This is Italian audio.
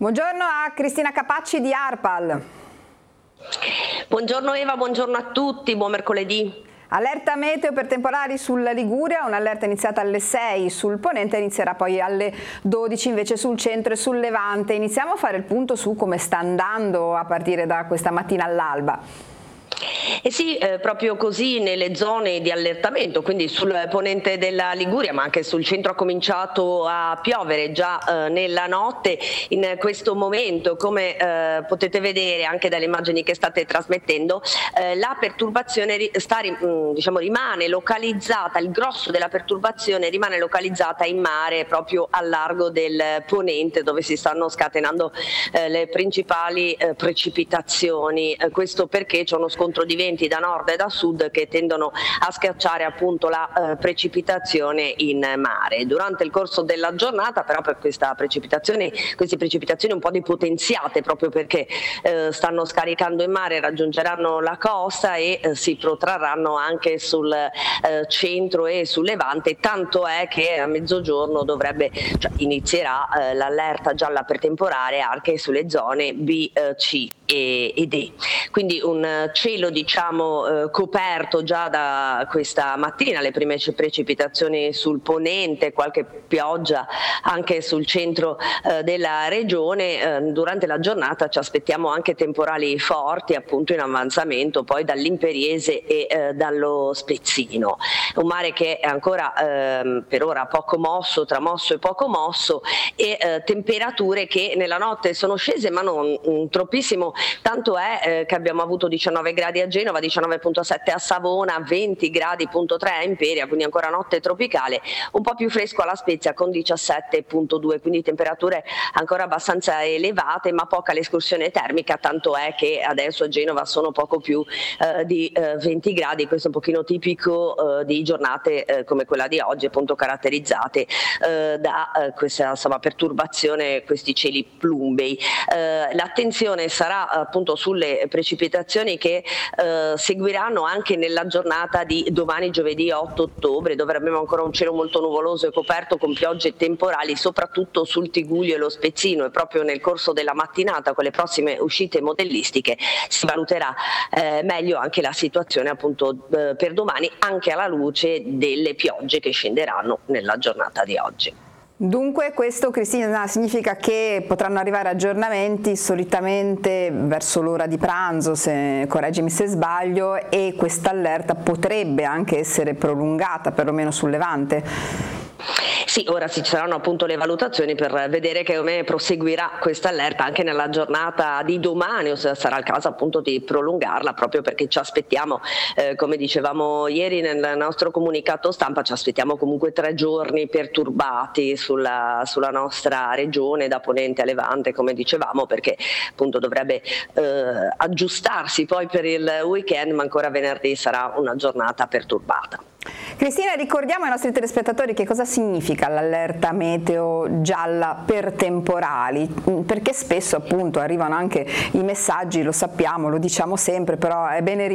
Buongiorno a Cristina Capacci di ARPAL. Buongiorno Eva, buongiorno a tutti, buon mercoledì. Allerta meteo per temporali sulla Liguria, un'allerta iniziata alle 6 sul Ponente, inizierà poi alle 12 invece sul centro e sul Levante. Iniziamo a fare il punto su come sta andando a partire da questa mattina all'alba. Sì, proprio così nelle zone di allertamento, quindi sul ponente della Liguria, ma anche sul centro ha cominciato a piovere già nella notte. In questo momento, come potete vedere anche dalle immagini che state trasmettendo, la perturbazione rimane localizzata, il grosso della perturbazione rimane localizzata in mare, proprio al largo del ponente, dove si stanno scatenando le principali precipitazioni. Questo perché c'è uno scontro di venti da nord e da sud che tendono a schiacciare appunto la precipitazione in mare. Durante il corso della giornata però per queste precipitazioni un po' depotenziate, proprio perché stanno scaricando in mare, raggiungeranno la costa e si protrarranno anche sul centro e sul Levante, tanto è che a mezzogiorno inizierà l'allerta gialla per temporale anche sulle zone B, C e D. Quindi un cielo coperto già da questa mattina, le prime precipitazioni sul ponente, qualche pioggia anche sul centro della regione. Durante la giornata ci aspettiamo anche temporali forti appunto in avanzamento poi dall'Imperiese e dallo Spezzino. Un mare che è ancora per ora poco mosso, tra mosso e poco mosso, e temperature che nella notte sono scese ma non troppissimo, tanto è che abbiamo avuto 19 gradi a Genova, 19,7 a Savona, 20,3 gradi a Imperia, quindi ancora notte tropicale, un po' più fresco alla Spezia con 17,2, quindi temperature ancora abbastanza elevate ma poca l'escursione termica, tanto è che adesso a Genova sono poco più di 20 gradi, questo è un pochino tipico di giornate come quella di oggi, appunto caratterizzate da questa perturbazione, questi cieli plumbei. L'attenzione sarà appunto sulle precipitazioni che seguiranno anche nella giornata di domani, giovedì 8 ottobre, dove abbiamo ancora un cielo molto nuvoloso e coperto con piogge temporali, soprattutto sul Tigullio e lo Spezzino, e proprio nel corso della mattinata con le prossime uscite modellistiche si valuterà meglio anche la situazione appunto per domani, anche alla luce delle piogge che scenderanno nella giornata di oggi. Dunque questo, Cristina, significa che potranno arrivare aggiornamenti solitamente verso l'ora di pranzo, correggimi se sbaglio, e questa allerta potrebbe anche essere prolungata perlomeno sul Levante? Sì, ora ci saranno appunto le valutazioni per vedere come proseguirà questa allerta anche nella giornata di domani, o se sarà il caso appunto di prolungarla, proprio perché ci aspettiamo, come dicevamo ieri nel nostro comunicato stampa, ci aspettiamo comunque 3 giorni perturbati sulla nostra regione, da Ponente a Levante, come dicevamo, perché appunto dovrebbe aggiustarsi poi per il weekend, ma ancora venerdì sarà una giornata perturbata. Cristina, ricordiamo ai nostri telespettatori che cosa significa l'allerta meteo gialla per temporali, perché spesso appunto arrivano anche i messaggi, lo sappiamo, lo diciamo sempre, però è bene